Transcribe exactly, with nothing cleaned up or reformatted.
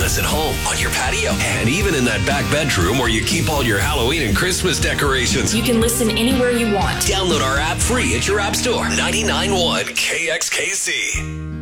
us at home, on your patio, and even in that back bedroom where you keep all your Halloween and Christmas decorations. You can listen anywhere you want. Download our app free at your app store. ninety-nine point one K X K C.